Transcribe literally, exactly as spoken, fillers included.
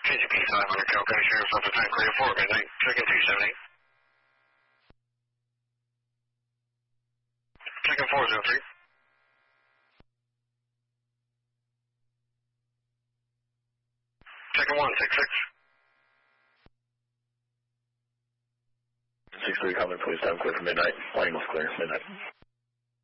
K G P five hundred, Cal County Sheriff's Office, time clear four, midnight, check-in two seventy. Check-in four zero three. Check-in one six six. six three, coming, please, time clear for midnight. Line was clear, midnight.